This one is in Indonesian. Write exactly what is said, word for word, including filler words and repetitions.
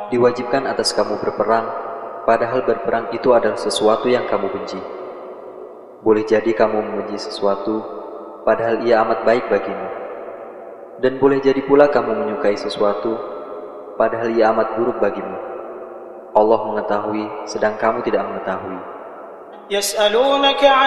Diwajibkan atas kamu berperang, padahal berperang itu adalah sesuatu yang kamu benci. Boleh jadi kamu membenci sesuatu, padahal ia amat baik bagimu. Dan boleh jadi pula kamu menyukai sesuatu, padahal ia amat buruk bagimu. Allah mengetahui, sedang kamu tidak mengetahui. يسألونك عن